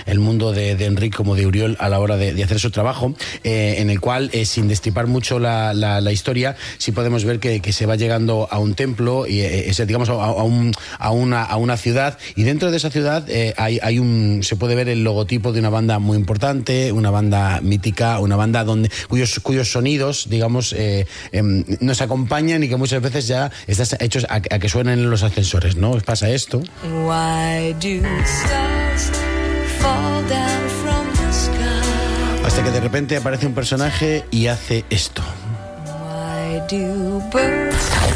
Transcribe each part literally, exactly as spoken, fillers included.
el mundo de, de Enric como de Uriol a la hora de, de hacer su trabajo, eh, en el cual, eh, sin destripar mucho la, la, la historia, sí podemos ver que, que se va llegando a un templo, y eh, ese, digamos, a, a, un, a, una, a una ciudad, y dentro de esa ciudad eh, hay, hay un, se puede ver el logotipo de una banda muy importante, una banda mítica, una banda donde cuyos, cuyos sonidos, digamos, eh, eh, nos acompañan y que muchas veces ya están hechos a, a que suenen en los ascensores, ¿no? ¿Os pasa esto? Why do stars fall down from the sky? Hasta que de repente aparece un personaje y hace esto. Why do birds...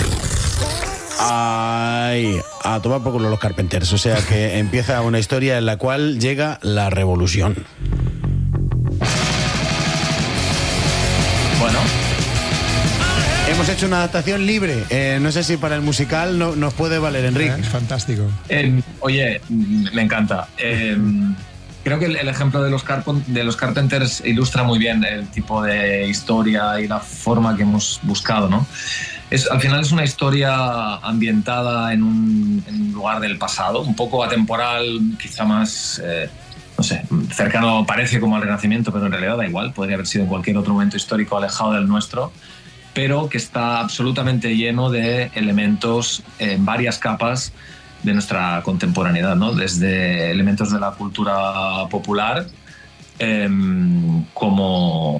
Ay, a tomar por culo los Carpenters. O sea que empieza una historia en la cual llega la revolución. Bueno, hemos hecho una adaptación libre. Eh, no sé si para el musical no, nos puede valer, Enric. Es fantástico. Eh, oye, me encanta. Eh, creo que el, el ejemplo de los, Carp- de los Carpenters ilustra muy bien el tipo de historia y la forma que hemos buscado, ¿no? Es, al final es una historia ambientada en un, en un lugar del pasado, un poco atemporal, quizá más, eh, no sé, cercano, parece como al Renacimiento, pero en realidad da igual, podría haber sido en cualquier otro momento histórico alejado del nuestro, pero que está absolutamente lleno de elementos en varias capas de nuestra contemporaneidad, ¿no? Desde elementos de la cultura popular, eh, como...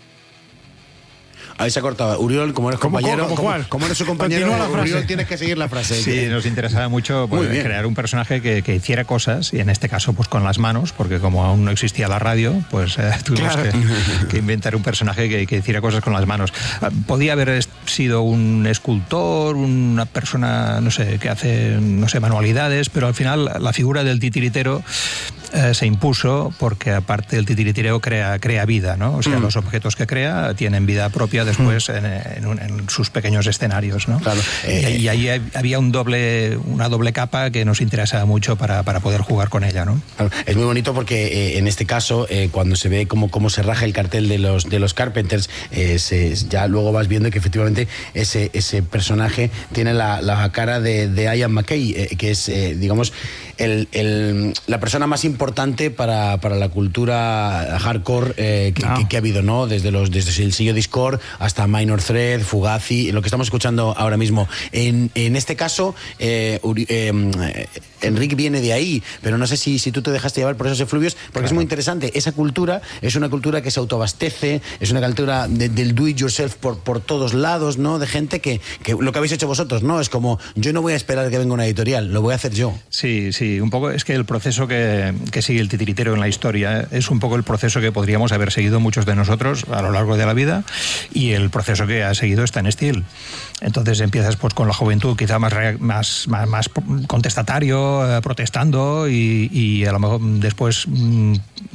Ahí se ha cortado. Uriol, como eres compañero, ¿Cómo, como, cuál? como eres su compañero, Uriol, tienes que seguir la frase. Sí, que... nos interesaba mucho pues, crear un personaje que, que hiciera cosas, y en este caso pues con las manos, porque como aún no existía la radio, pues eh, tuvimos claro. que, que inventar un personaje que, que hiciera cosas con las manos. Podía haber sido un escultor, una persona, no sé, que hace, no sé, manualidades, pero al final la figura del titiritero eh, se impuso porque aparte el titiritero crea, crea vida, ¿no? O sea, mm. los objetos que crea tienen vida propia después mm. en, en, un, en sus pequeños escenarios, ¿no? Claro. Eh, y ahí había un doble, una doble capa que nos interesaba mucho para, para poder jugar con ella, ¿no? Claro. Es muy bonito porque eh, en este caso, eh, cuando se ve cómo, cómo se raja el cartel de los, de los Carpenters, eh, se, ya luego vas viendo que efectivamente ese, ese personaje tiene la, la cara de, de Ian MacKaye, eh, que es, eh, digamos, el, el, la persona más importante para, para la cultura hardcore eh, que, no. que, que ha habido, ¿no? Desde, los, desde el sello Discord hasta Minor Threat, Fugazi, lo que estamos escuchando ahora mismo. En, en este caso, eh, eh, Enric viene de ahí, pero no sé si, si tú te dejaste llevar por esos efluvios, porque claro. es muy interesante. Esa cultura es una cultura que se autoabastece, es una cultura de, del do it yourself por, por todos lados, ¿no? De gente que, que lo que habéis hecho vosotros, ¿no? Es como, yo no voy a esperar que venga una editorial, lo voy a hacer yo. Sí, sí. Un poco es que el proceso que, que sigue el titiritero en la historia es un poco el proceso que podríamos haber seguido muchos de nosotros a lo largo de la vida, y el proceso que ha seguido Stan Steele. Entonces empiezas pues con la juventud quizá más, más, más, más contestatario, eh, protestando, y, y a lo mejor después mmm,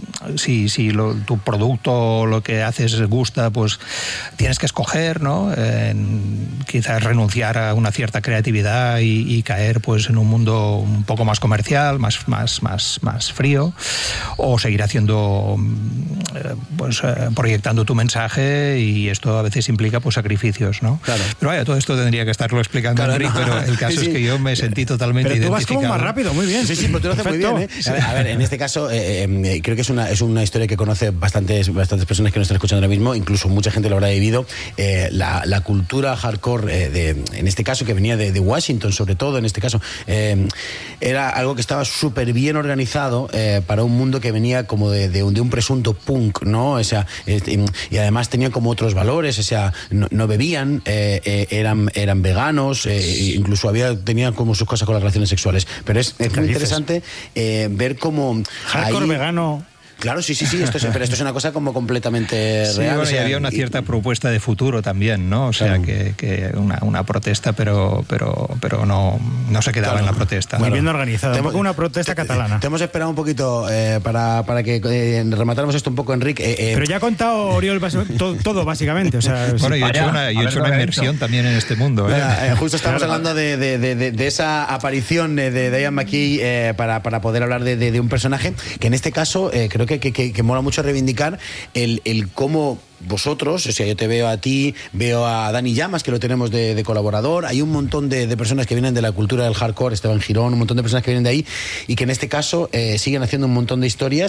si, si lo, tu producto, lo que haces gusta, pues tienes que escoger, ¿no? Eh, quizás renunciar a una cierta creatividad y, y caer pues en un mundo un poco más comercial, más, más, más, más frío, o seguir haciendo eh, pues eh, proyectando tu mensaje, y esto a veces implica pues sacrificios, ¿no? Claro. Pero vaya, todo esto tendría que estarlo explicando claro, Enric, no. pero el caso sí, sí. es que yo me sentí totalmente pero tú identificado. Vas como más rápido, muy bien. Sí, sí, pero tú lo haces muy bien, ¿eh? A, ver, a ver, en este caso eh, eh, creo que es una, es una historia que conoce bastantes, bastantes personas que nos están escuchando ahora mismo, incluso mucha gente lo habrá vivido. Eh, la, la cultura hardcore, eh, de, en este caso que venía de, de Washington, sobre todo en este caso, eh, era algo que estaba súper bien organizado eh, para un mundo que venía como de, de, un, de un presunto punk, ¿no? O sea, eh, y además tenía como otros valores, o sea, no, no bebían, eh, eh, eran, eran veganos, eh, incluso había, tenían como sus cosas con las relaciones sexuales. Pero es, es muy interesante eh, ver cómo... Hardcore ahí, vegano... Claro, sí, sí, sí, esto es, pero esto es una cosa como completamente sí, real. Bueno, o sea, y había una cierta y, propuesta de futuro también, ¿no? O sea, claro. que, que una, una protesta, pero pero pero no, no se quedaba claro. en la protesta. Muy claro. bien organizada, un poco una protesta te, catalana. Te hemos esperado un poquito eh, para, para que eh, rematáramos esto un poco, Enric. Eh, eh. Pero ya ha contado Oriol todo, todo básicamente. O sea, bueno, yo he hecho una, yo he hecho una inmersión también en este mundo. ¿eh? Mira, eh, justo estamos claro. hablando de, de, de, de, de esa aparición de, de Ian MacKaye eh, para, para poder hablar de, de, de un personaje que en este caso eh, creo que, que, que, que mola mucho reivindicar el, el cómo vosotros, o sea, yo te veo a ti, veo a Dani Llamas, que lo tenemos de, de colaborador, hay un montón de, de personas que vienen de la cultura del hardcore, Esteban Girón, un montón de personas que vienen de ahí y que en este caso eh, siguen haciendo un montón de historias